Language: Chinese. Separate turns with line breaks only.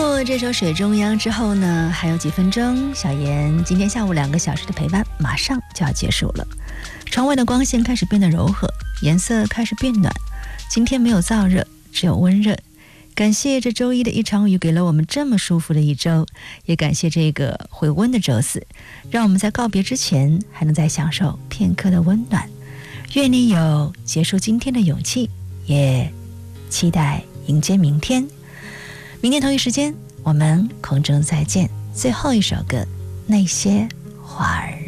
过这首《水中央》之后呢，还有几分钟，小妍今天下午2个小时的陪伴马上就要结束了。窗外的光线开始变得柔和，颜色开始变暖。今天没有燥热，只有温热。感谢这周一的一场雨给了我们这么舒服的一周，也感谢这个回温的周四，让我们在告别之前还能再享受片刻的温暖。愿你有结束今天的勇气，也期待迎接明天。明天同一时间我们空中再见。最后一首歌，那些花儿。